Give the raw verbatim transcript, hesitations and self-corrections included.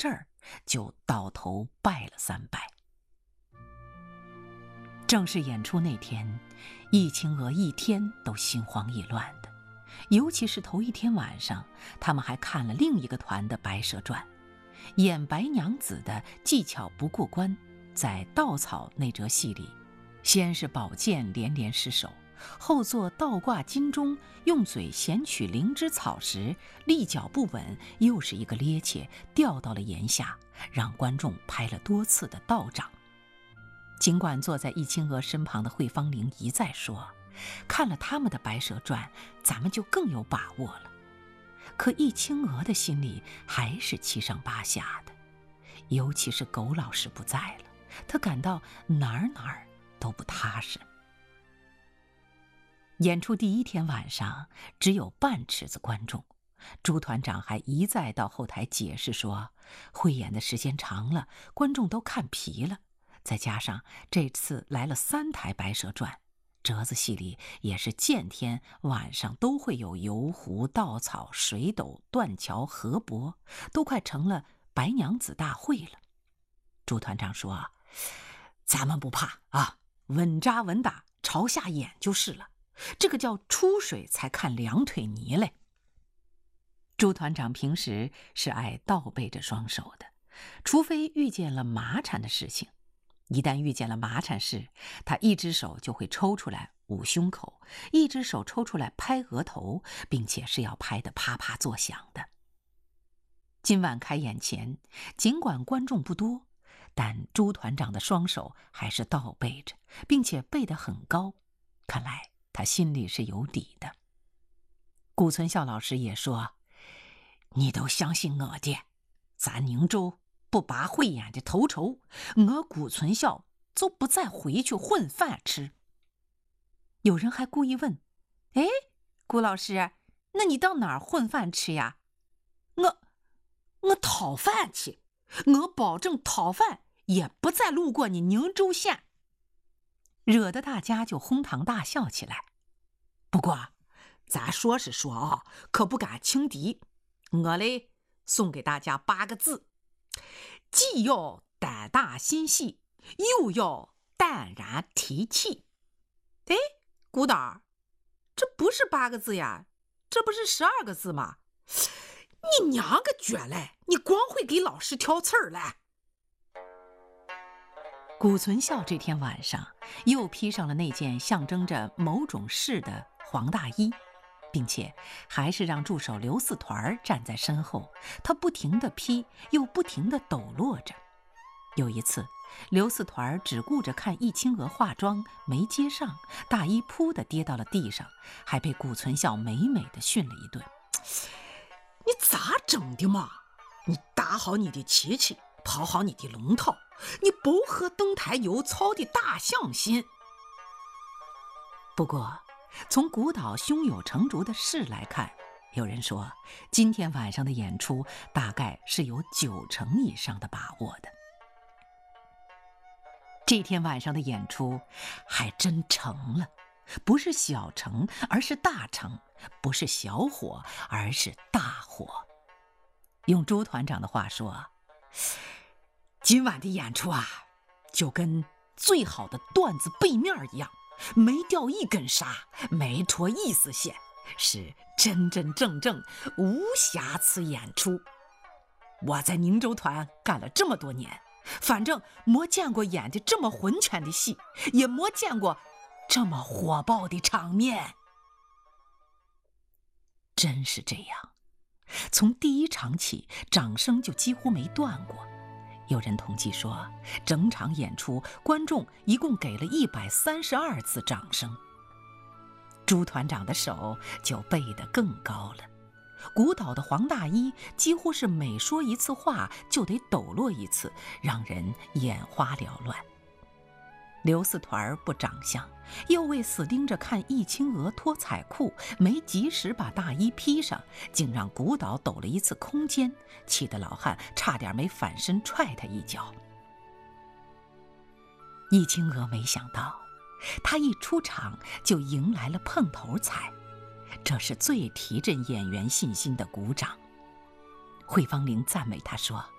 这儿，就倒头拜了三拜。正式演出那天，易清娥一天都心慌意乱的，尤其是头一天晚上，他们还看了另一个团的《白蛇传》，演白娘子的技巧不过关。在稻草那折戏里，先是宝剑连连失手，后做倒挂金钟，用嘴衔取灵芝草时立脚不稳，又是一个趔趄掉到了檐下，让观众拍了多次的倒掌。尽管坐在易清娥身旁的惠芳玲一再说，看了他们的《白蛇传》，咱们就更有把握了，可易清娥的心里还是七上八下的，尤其是苟老师不在了，他感到哪儿哪儿都不踏实。演出第一天晚上只有半池子观众，朱团长还一再到后台解释说，汇演的时间长了，观众都看疲了，再加上这次来了三台《白蛇传》，折子戏里也是见天晚上都会有游湖、稻草、水斗、断桥、河伯，都快成了白娘子大会了。朱团长说，咱们不怕啊，稳扎稳打，朝下演就是了，这个叫出水才看两腿泥嘞。朱团长平时是爱倒背着双手的，除非遇见了麻缠的事情，一旦遇见了麻缠事，他一只手就会抽出来捂胸口，一只手抽出来拍额头，并且是要拍得啪啪作响的。今晚开演前，尽管观众不多，但朱团长的双手还是倒背着，并且背得很高，看来他心里是有底的。顾存孝老师也说，你都相信我的，咱宁州不拔汇演的头筹，我顾存孝就不再回去混饭吃。有人还故意问，哎，顾老师，那你到哪儿混饭吃呀？我我讨饭去，我保证讨饭也不再路过你宁州县，惹得大家就哄堂大笑起来。不过咱说是说啊，可不敢轻敌，我嘞送给大家八个字，既要胆大心细，又要淡然提气。哎，古导，这不是八个字呀，这不是十二个字吗？你娘个绝嘞，你光会给老师挑刺儿嘞。顾存孝这天晚上又披上了那件象征着某种事的黄大衣，并且还是让助手刘四团站在身后，他不停地披，又不停地抖落着。有一次，刘四团只顾着看易清娥化妆没接上，大衣扑地跌到了地上，还被顾存孝美美地训了一顿。你咋整的嘛？你打好你的旗旗，跑好你的龙套，你不和登台有操的大象心。不过从古岛胸有成竹的事来看，有人说今天晚上的演出大概是有九成以上的把握的。这天晚上的演出还真成了，不是小成，而是大成；不是小火，而是大火。用朱团长的话说，今晚的演出啊，就跟最好的段子背面一样，没掉一根沙，没脱一丝线，是真真正正无瑕疵演出。我在宁州团干了这么多年，反正没见过演的这么浑全的戏，也没见过这么火爆的场面。真是这样，从第一场起，掌声就几乎没断过。有人统计说，整场演出观众一共给了一百三十二次掌声。朱团长的手就背得更高了，古岛的黄大衣几乎是每说一次话就得抖落一次，让人眼花缭乱。刘四团不长相，又为死盯着看易清娥脱彩裤，没及时把大衣披上，竟让古岛抖了一次空间，气得老汉差点没反身踹他一脚。易清娥没想到，他一出场就迎来了碰头彩，这是最提振演员信心的鼓掌。惠芳玲赞美他说，